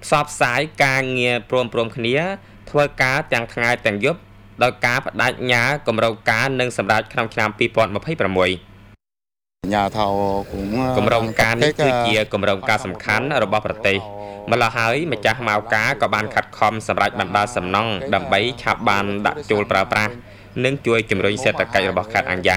ផ្សព្វផ្សាយការងារព្រមគ្នាធ្វើការទាំងថ្ងៃទាំងយប់ដោយការបដិញ្ញាគម្រោងការនឹងសម្រាប់ក្នុងឆ្នាំ2026 nhà thầu cũng គម្រោងការនេះគឺជាគម្រោងការសំខាន់របស់ប្រទេសម្ល៉េះហើយម្ចាស់ម៉ៅការក៏បានខិតខំសម្រាប់បណ្ដាសំណង់ដើម្បីឆាប់បានដាក់ចូលប្រើប្រាស់និងជួយជំរុញសេដ្ឋកិច្ចរបស់ខេត្តអាំងយ៉ាង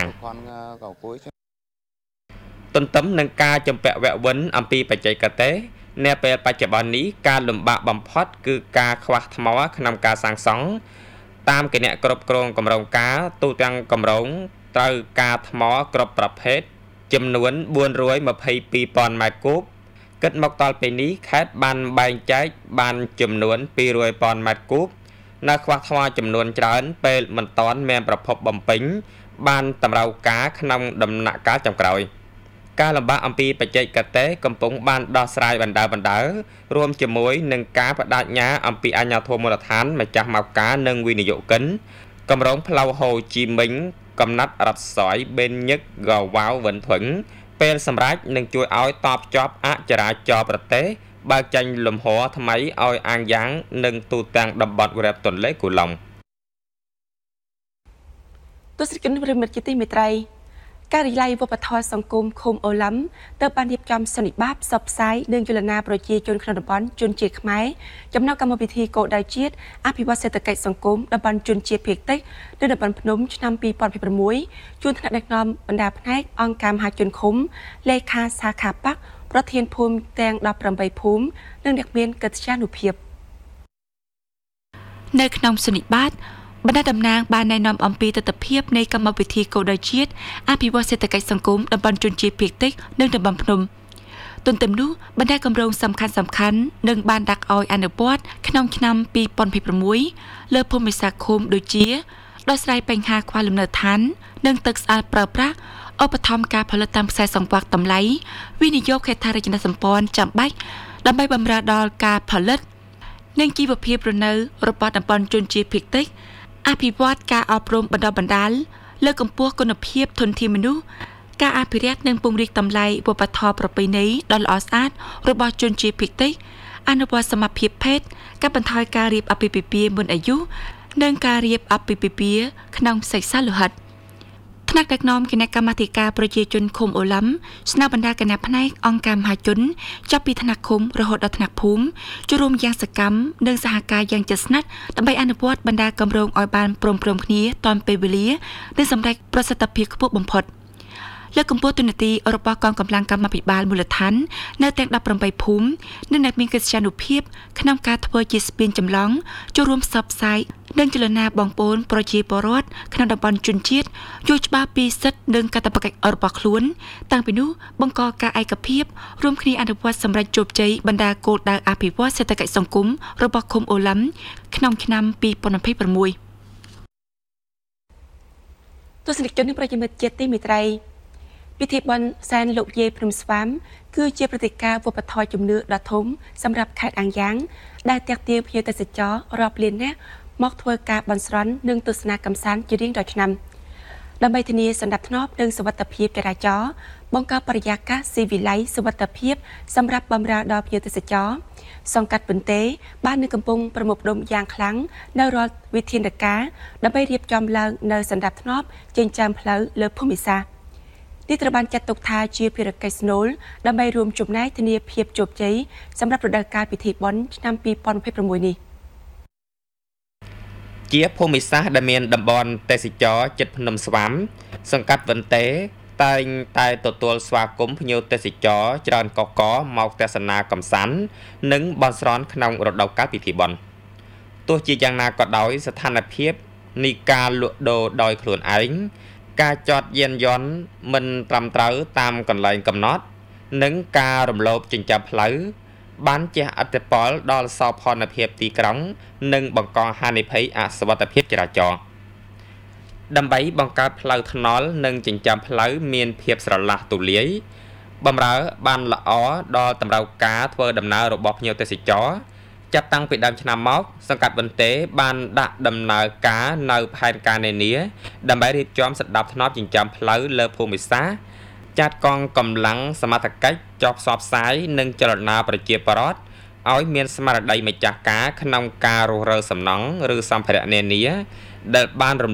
ទន្ទឹមនឹងការចំពាក់វគ្គវិនអំពីបច្ចេកទេសនៅពេលបច្ចុប្បន្ននេះការលំបាកបំផុតគឺការខ្វះថ្មក្នុងការសាងសង់តាមគណៈគ្រប់គ្រងគម្រោងការទូទាំងគម្រោងត្រូវការថ្មគ្រប់ប្រភេទចំនួន422,000 ម៉ែត្រគូបគិតមកដល់ពេលនេះខេត្តបានបែងចែកបានចំនួន200,000 ម៉ែត្រគូបនៅខ្វះថ្មចំនួនច្រើនពេលមិនទាន់មានប្រភពបំពេញបានតម្រូវការក្នុងដំណាក់កាលចុងក្រោយការលំបាកអំពីបច្ចេកទេសកំពុងបានដោះស្រាយបណ្ដើរួមជាមួយនឹងការបដិញ្ញាអំពីអាជ្ញាធរមូលដ្ឋានម្ចាស់ម៉ៅការនិងវិនិយោគិនគម្រោងផ្លូវហូជីមិញកំណាត់រថស្យបេនញឹកកវ៉ាវវិនធឹងពេលសម្រាប់នឹងជួយឲ្យតបជាប់អចរាចរណ៍ប្រទេសបើកចេញលំហថ្មីឲ្យអាងយ៉ាងនិងទូទាំងតំបន់រ៉េបទន្លេគូឡុងទស្សនិកជនប្រិមិត្តជាទីមេត្រីការិយាល័យវប្បធម៌សង្គមឃុំអូឡឹមទើបបានរៀបចំសន្និបាតផ្សព្វផ្សាយនិងយល់នាប្រជាជនក្នុងតំបន់ជនជាតិខ្មែរចំណែកកម្មវិធីគោលដៅជាតិអភិវឌ្ឍសេដ្ឋកិច្ចសង្គមតំបន់ជនជាតិភាគតិចនៅតំបន់ភ្នំឆ្នាំ2026ជួនថ្នាក់ដឹកនាំបណ្ដាផ្នែកអង្គការមហាជនឃុំលេខាសាខាបកប្រធានភូមិទាំង18ភូមិនិងអ្នកមានកិត្យានុភាពនៅក្នុងសន្និបាតបណ្ដាតំណាងបានណែនាំអំពីទស្សនវិជ្ជានៃកម្មវិធីគោលដៅជាតិអភិវឌ្ឍសេដ្ឋកិច្ចសង្គមតំបន់ជនជាតិភាគតិចនិងតំបន់ភ្នំទន្ទឹមនោះបណ្ដាគម្រោងសំខាន់នឹងបានដាក់ឲ្យអនុវត្តក្នុងឆ្នាំ2026លើភូមិសាស្ត្រឃុំដូចជាដោះស្រាយបញ្ហាខ្វះលំនៅឋាននិងទឹកស្អាតប្រើប្រាស់ឧបត្ថម្ភការផលិតតាមខ្សែសង្វាក់តម្លៃវិនិយោគហេដ្ឋារចនាសម្ព័ន្ធចាំបាច់ដើម្បីបម្រើដល់ការផលិតនិងជីវភាពរស់នៅរបស់តំបន់ជនជាតិភាគតិចអភិវឌ្ឍការអប់រំបណ្ដុះបណ្ដាលលើកកម្ពស់គុណភាពធនធានមនុស្សការអភិរក្សនិងពង្រីកតម្លៃវប្បធម៌ប្រពៃណីដ៏ល្អស្អាតរបស់ជនជាតិភាគតិចអនុវត្តសមភាពភេទកាត់បន្ថយការរៀបអាពាហ៍ពិពាហ៍មុនអាយុនិងការរៀបអាពាហ៍ពិពាហ៍ក្នុងសេចក្ដីលោហិតថ្នាក់ដឹកនាំគណៈកម្មាធិការប្រជាជនឃុំអូឡឹមស្នើបណ្ដាគណៈផ្នែកអង្គការមហាជនចាប់ពីថ្នាក់ឃុំរហូតដល់ថ្នាក់ភូមិចូលរួមយ៉ាងសកម្មនិងសហការយ៉ាងជិតស្និទ្ធដើម្បីអនុវត្តបណ្ដាគម្រោងឲ្យបានព្រមគ្នាទាន់ពេលវេលានិងសម្រេចប្រសិទ្ធភាពខ្ពស់បំផុតលើកកម្ពស់ទូនាទីរបស់កងកម្លាំងកម្មាភិបាលមូលដ្ឋាននៅទាំង18ភូមិនិងអ្នកមានកិត្យានុភាពក្នុងការធ្វើជាស្ពានចម្លងចូលរួមផ្សព្វផ្សាយនិងចលនាបងប្អូនប្រជាពលរដ្ឋក្នុងតំបន់ជនជាតិយល់ច្បាស់ពីសិទ្ធិនិងកាតព្វកិច្ចរបស់ខ្លួនតាំងពីនោះបង្កការឯកភាពរួមគ្នាអនុវត្តសម្រេចជោគជ័យបណ្ដាគោលដៅអភិវឌ្ឍសេដ្ឋកិច្ចសង្គមរបស់ឃុំអូឡឹមក្នុងឆ្នាំ2026ទស្សនិកជននិងប្រជាមិត្តជាតិទីមេត្រីពិធីបុណ្យសែនលោកយាយព្រំស្វាមគឺជាព្រឹត្តិការណ៍វប្បធម៌ជំនឿដ៏ធំសម្រាប់ខេត្តអាំងយ៉ាងដែលទាក់ទាញភ្ញៀវទេសចររាប់លាននាក់មកធ្វើការបន់ស្រន់និងទស្សនាកម្សាន្តជារៀងរាល់ឆ្នាំដើម្បីធានាសណ្ដាប់ធ្នាប់និងសុវត្ថិភាពចរាចរណ៍បង្កើតបរិយាកាសស៊ីវិល័យសុវត្ថិភាពសម្រាប់បម្រើដល់ភ្ញៀវទេសចរសង្កាត់បន្ទេបាននឹងកំពុងប្រមូលផ្ដុំយ៉ាងខ្លាំងនៅរាល់វិធានការដើម្បីរៀបចំឡើងនៅសណ្ដាប់ធ្នាប់ចិញ្ចើមផ្លូវលើភូមិសាស្ត្រនេះត្រូវបានចាត់ទុកថាជាភារកិច្ចស្នូលដើម្បីរួមចំណែកធានាភាពជោគជ័យសម្រាប់រដូវកាលពិធីបុណ្យឆ្នាំ2026នេះជាភូមិសាស្ត្រដែលមានតំបន់ទេសចរជិតភ្នំស្វាំសង្កាត់បន្ទេតែងតែទទួលស្វាគមន៍ភ្ញៀវទេសចរច្រើនកកមកទស្សនាកម្សាន្តនិងបន់ស្រន់ក្នុងរដូវកាលពិធីបុណ្យទោះជាយ៉ាងណាក៏ដោយស្ថានភាពនៃការលក់ដូរដោយខ្លួនឯងការចតយានយន្តមិនត្រឹមត្រូវតាមកន្លែងកំណត់និងការរំលោភចិញ្ចើមផ្លូវបានជះឥទ្ធិពលដល់សោភ័ណភាពទីក្រុងនិងបង្កហានិភ័យអសុវត្ថិភាពចរាចរណ៍ដើម្បីបង្កើតផ្លូវថ្នល់និងចិញ្ចើមផ្លូវមានភាពស្រឡះទូលាយបម្រើបានល្អដល់តម្រូវការធ្វើដំណើររបស់ភ្ញៀវទេសចរចាប់តាំងពីដើមឆ្នាំមកសង្កាត់បន្ទេបានដាក់ដំណើរការនៅផែនការនានាដើម្បីរៀបចំសណ្ដាប់ធ្នាប់ចិញ្ចើមផ្លូវលើភូមិសាស្ត្រចាត់កងកម្លាំងសមត្ថកិច្ចចុះផ្សព្វផ្សាយនិងចលនាប្រជាពលរដ្ឋឲ្យមានស្មារតីម្ចាស់ការក្នុងការរស់រើសំណង់ឬសម្ភារៈនានាដែលបានរំ